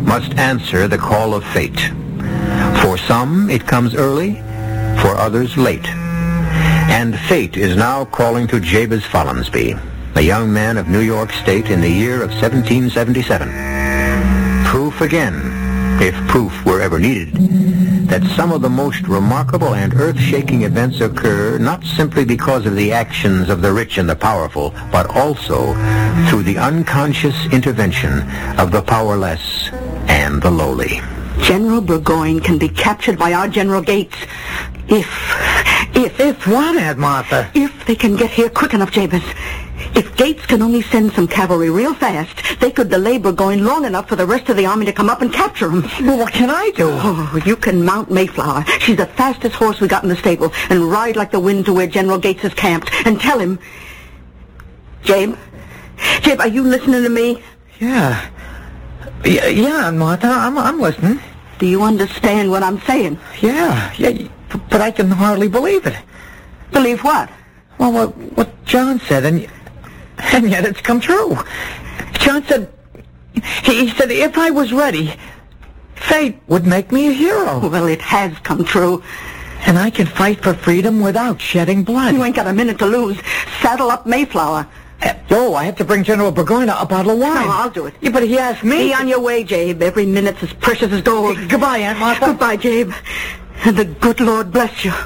must answer the call of fate. For some, it comes early, for others late. And fate is now calling to Jabez Follansbee, a young man of New York State in the year of 1777. Proof again, if proof were ever needed, that some of the most remarkable and earth-shaking events occur not simply because of the actions of the rich and the powerful, but also through the unconscious intervention of the powerless and the lowly. General Burgoyne can be captured by our General Gates if what, Aunt Martha? If they can get here quick enough, Jabez. If Gates can only send some cavalry real fast, they could delay Burgoyne long enough for the rest of the army to come up and capture him. Well, what can I do? Oh, you can mount Mayflower. She's the fastest horse we got in the stable, and ride like the wind to where General Gates is camped, and tell him... Jabe, are you listening to me? Yeah, Aunt Martha, I'm listening. Do you understand what I'm saying? Yeah, but I can hardly believe it. Believe what? Well, what John said, and yet it's come true. John said, he said if I was ready, fate would make me a hero. Well, it has come true. And I can fight for freedom without shedding blood. You ain't got a minute to lose. Saddle up Mayflower. I have to bring General Burgoyne a bottle of wine. No, I'll do it. Yeah, but he asked me... Be on your way, Jabe. Every minute's as precious as gold. Goodbye, Aunt Martha. Goodbye, Jabe. And the good Lord bless you.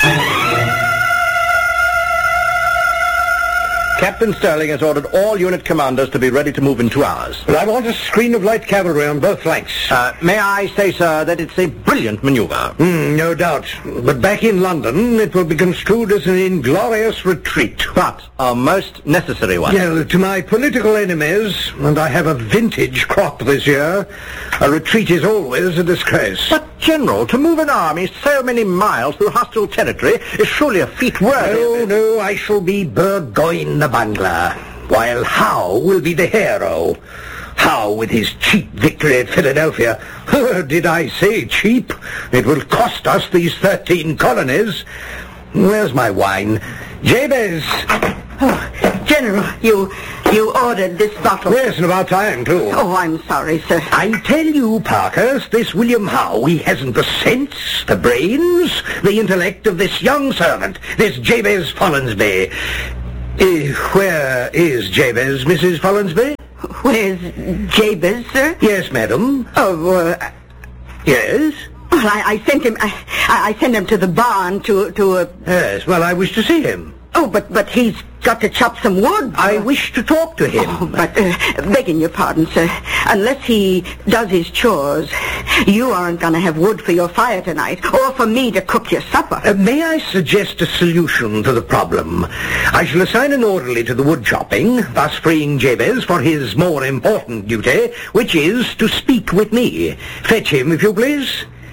Captain Sterling has ordered all unit commanders to be ready to move in 2 hours. Well, I want a screen of light cavalry on both flanks. May I say, sir, that it's a brilliant maneuver. No doubt. But back in London, it will be construed as an inglorious retreat. But a most necessary one. Yeah, to my political enemies, and I have a vintage crop this year, a retreat is always a disgrace. But, General, to move an army so many miles through hostile territory is surely a feat worthy... No, I shall be Burgoyne the bungler, while Howe will be the hero. Howe with his cheap victory at Philadelphia. Did I say cheap? It will cost us these 13 colonies. Where's my wine? Jabez! Oh, General, you ordered this bottle. Yes, and about time, too. Oh, I'm sorry, sir. I tell you, Parkhurst, this William Howe, he hasn't the sense, the brains, the intellect of this young servant, this Jabez Follansbee. Where is Jabez, Mrs. Follansbee? Where's Jabez, sir? Yes, madam. Oh, Yes? Well, I sent him... I sent him to the barn to Yes, well, I wish to see him. Oh, but he's got to chop some wood. I wish to talk to him. Oh, but, begging your pardon, sir, unless he does his chores, you aren't going to have wood for your fire tonight, or for me to cook your supper. May I suggest a solution to the problem? I shall assign an orderly to the wood chopping, thus freeing Jabez for his more important duty, which is to speak with me. Fetch him, if you please.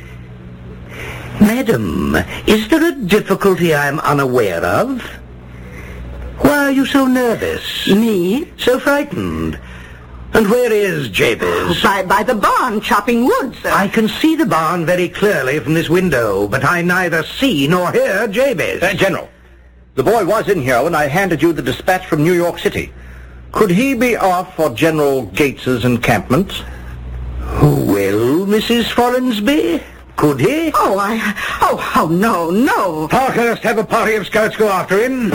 Madam, is there a difficulty I'm unaware of? Why are you so nervous? Me? So frightened? And where is Jabez? By the barn, chopping wood, sir. I can see the barn very clearly from this window, but I neither see nor hear Jabez. General, the boy was in here when I handed you the dispatch from New York City. Could he be off for General Gates's encampment? Well, Mrs. Follansbee, could he? Oh, no. Parkhurst, have a party of scouts go after him.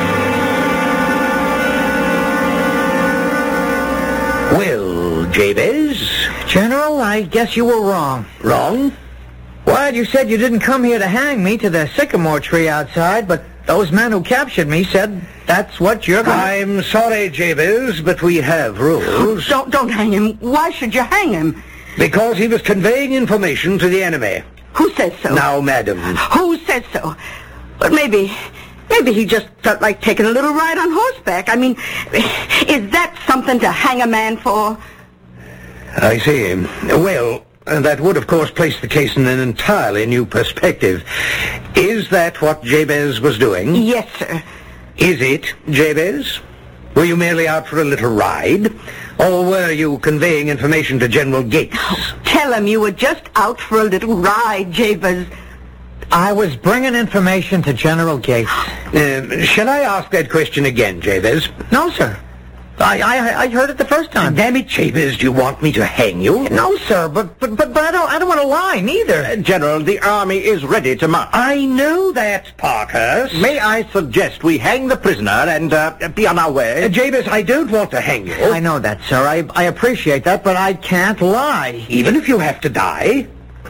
Well, Jabez? General, I guess you were wrong. Wrong? Well, you said you didn't come here to hang me to the sycamore tree outside, but those men who captured me said that's what you're going to... I'm sorry, Jabez, but we have rules. Don't hang him. Why should you hang him? Because he was conveying information to the enemy. Who says so? Now, madam. Who says so? But maybe he just felt like taking a little ride on horseback. I mean, is that something to hang a man for? I see. Well, that would, of course, place the case in an entirely new perspective. Is that what Jabez was doing? Yes, sir. Is it, Jabez? Were you merely out for a little ride? Or were you conveying information to General Gates? Oh, tell him you were just out for a little ride, Jabez. I was bringing information to General Gates. Shall I ask that question again, Jabez? No, sir. I heard it the first time. Damn it, Jabez, do you want me to hang you? No, sir, but I don't want to lie, neither. General, the army is ready to march. I know that, Parkhurst. May I suggest we hang the prisoner and be on our way? Jabez, I don't want to hang you. I know that, sir. I appreciate that, but I can't lie. Even if you have to die?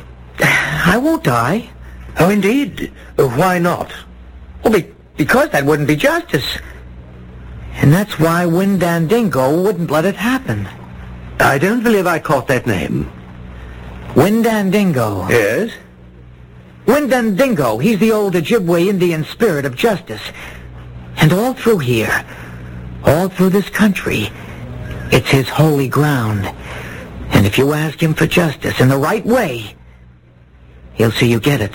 I won't die. Oh, indeed. Why not? Well, because that wouldn't be justice. And that's why Windandingo wouldn't let it happen. I don't believe I caught that name. Windandingo. Yes? Windandingo. He's the old Ojibwe Indian spirit of justice. And all through here, all through this country, it's his holy ground. And if you ask him for justice in the right way, he'll see you get it.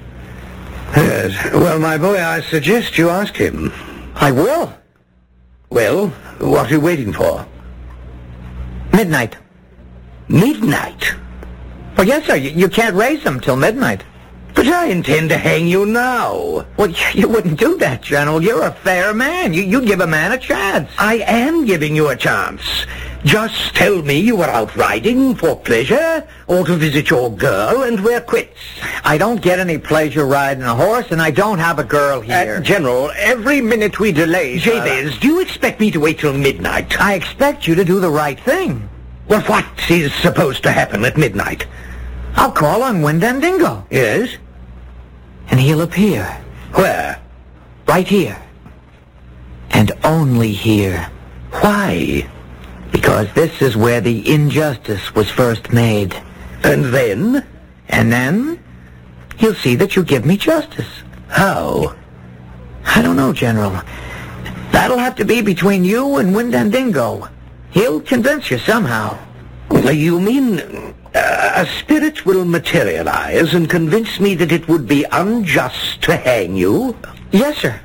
Yes. Well, my boy, I suggest you ask him. I will. Well, what are you waiting for? Midnight. Midnight? Well, yes, sir. You can't raise them till midnight. But I intend to hang you now. Well, you wouldn't do that, General. You're a fair man. You'd give a man a chance. I am giving you a chance. Just tell me you were out riding for pleasure or to visit your girl and we're quits. I don't get any pleasure riding a horse, and I don't have a girl here. General, every minute we delay... Jabez, do you expect me to wait till midnight? I expect you to do the right thing. Well, what is supposed to happen at midnight? I'll call on Windandingo. Yes? And he'll appear. Where? Right here. And only here. Why? Because this is where the injustice was first made. And then? And then, he'll see that you give me justice. How? I don't know, General. That'll have to be between you and Windandingo. He'll convince you somehow. You mean a spirit will materialize and convince me that it would be unjust to hang you? Yes, sir.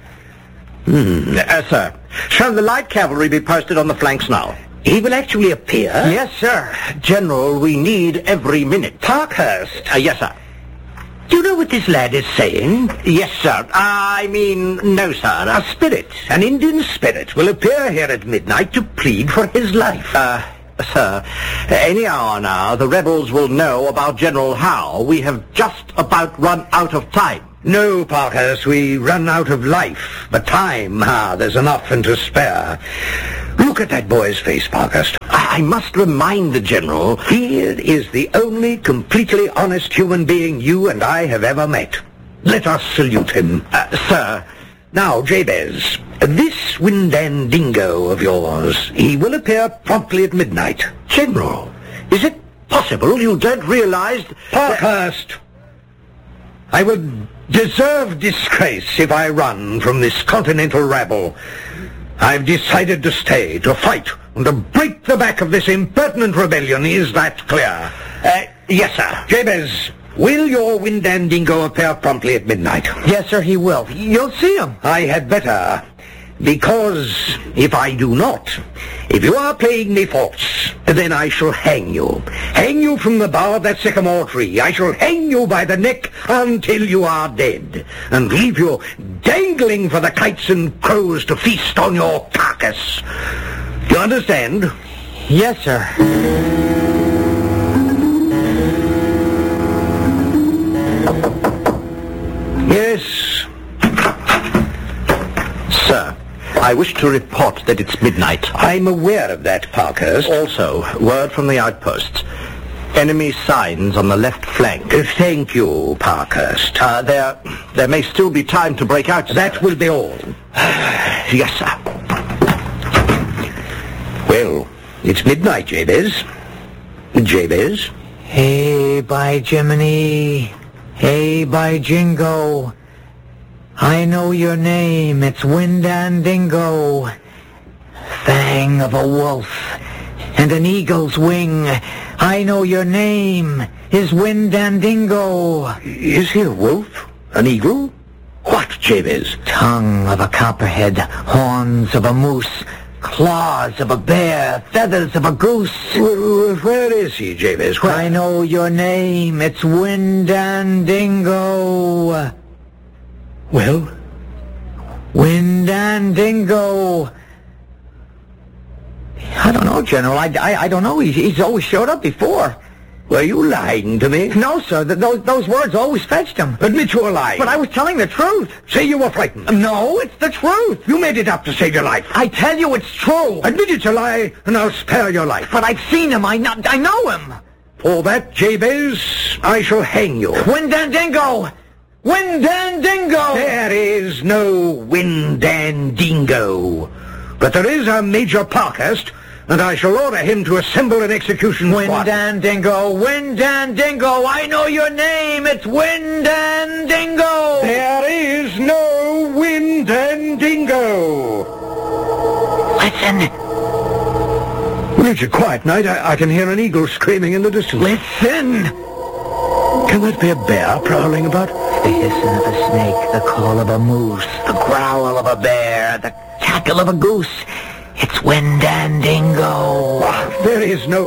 Sir, shall the light cavalry be posted on the flanks now? He will actually appear? Yes, sir. General, we need every minute. Parkhurst. Yes, sir. Do you know what this lad is saying? Yes, sir. I mean, no, sir. A spirit, an Indian spirit, will appear here at midnight to plead for his life. Sir, any hour now, the rebels will know about General Howe. We have just about run out of time. No, Parkhurst, we run out of life. But time, there's enough and to spare. Look at that boy's face, Parkhurst. I must remind the General... He is the only completely honest human being you and I have ever met. Let us salute him. Sir... Now, Jabez, this Windandingo of yours, he will appear promptly at midnight. General, is it possible you don't realize... Parkhurst! I would deserve disgrace if I run from this continental rabble. I've decided to stay, to fight, and to break the back of this impertinent rebellion. Is that clear? Yes, sir. Jabez, will your Windandingo appear promptly at midnight? Yes, sir, he will. You'll see him. I had better, because if I do not, if you are playing me false, then I shall hang you. Hang you from the bough of that sycamore tree. I shall hang you by the neck until you are dead, and leave you dangling for the kites and crows to feast on your carcass. You understand? Yes, sir. Yes. Sir, I wish to report that it's midnight. I'm aware of that, Parkhurst. Also, word from the outposts. Enemy signs on the left flank. Thank you, Parkhurst. There may still be time to break out, sir. That will be all. Yes, sir. Well, it's midnight, Jabez. Jabez? Hey, by Jiminy. Hey, by Jingo. I know your name. It's Windandingo. Fang of a wolf and an eagle's wing. I know your name is Windandingo. Is he a wolf? An eagle? What, Jabez? Tongue of a copperhead, horns of a moose, claws of a bear, feathers of a goose. Where is he, Jabez? Where? I know your name. It's Windandingo. Well? Windandingo. I don't know, General. I don't know. He's always showed up before. Were you lying to me? No, sir. Those words always fetched him. Admit you were lying. But I was telling the truth. Say you were frightened. No, it's the truth. You made it up to save your life. I tell you it's true. Admit it's a lie, and I'll spare your life. But I've seen him. I know him. For that, Jabez, I shall hang you. Windandingo! Windandingo! There is no Windandingo. But there is a Major Parkhurst, and I shall order him to assemble an execution squad. Windandingo! Windandingo! I know your name! It's Windandingo! There is no Windandingo. Listen! Well, it's a quiet night. I can hear an eagle screaming in the distance. Listen! Can that be a bear prowling about? The hissing of a snake, the call of a moose, the growl of a bear, the cackle of a goose. It's Windandingo. There is no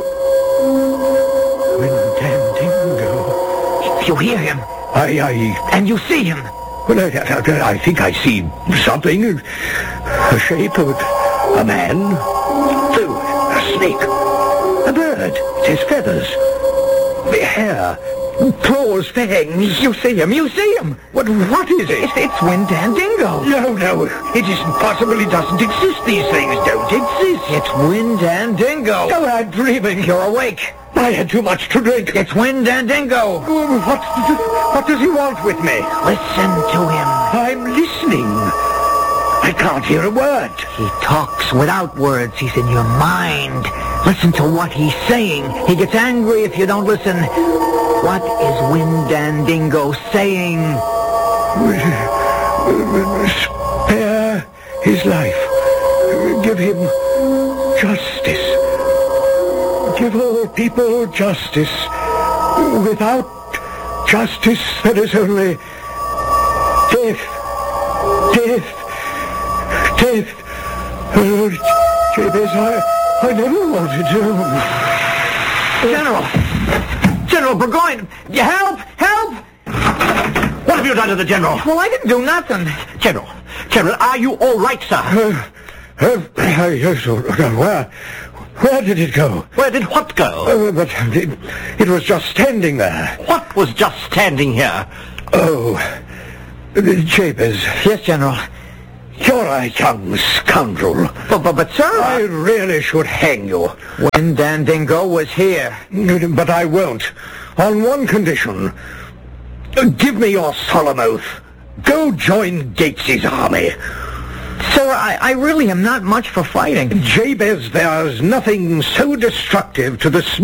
Windandingo. If you hear him, I and you see him. Well, I think I see something. A shape of a man. No, a snake. A bird. It has feathers. Hair. Claws, fangs. You see him. What is it? It's Windandingo. No, it isn't possible. It doesn't exist. These things don't exist. It's Windandingo. Oh, I'm dreaming. You're awake. I had too much to drink. It's Windandingo. What does he want with me? Listen to him. I'm listening. I can't hear a word. He talks without words. He's in your mind. Listen to what he's saying. He gets angry if you don't listen. What is Windandingo saying? Spare his life. Give him justice. Give all people justice. Without justice, there is only death. Death. Death. Oh, Jabez, I never wanted to. General Burgoyne! Help! What have you done to the General? Well, I didn't do nothing. General, are you all right, sir? Where did it go? Where did what go? But it was just standing there. What was just standing here? Oh, Jabez. Yes, General. You're a young scoundrel. But sir... I really should hang you. Windandingo was here. But I won't. On one condition. Give me your solemn oath. Go join Gates's army. Sir, I really am not much for fighting. Jabez, there's nothing so destructive to the